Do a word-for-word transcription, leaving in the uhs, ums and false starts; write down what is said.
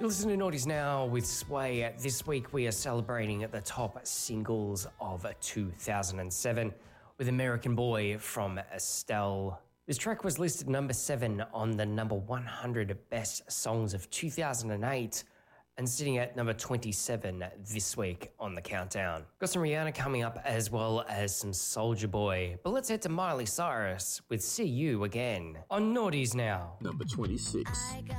You're listening to Naughties Now with Sway. This week we are celebrating the top singles of two thousand seven with American Boy from Estelle. This track was listed number seven on the number one hundred best songs of two thousand eight and sitting at number twenty-seven this week on the countdown. Got some Rihanna coming up as well as some Soulja Boy. But let's head to Miley Cyrus with See You Again on Naughties Now. Number twenty-six.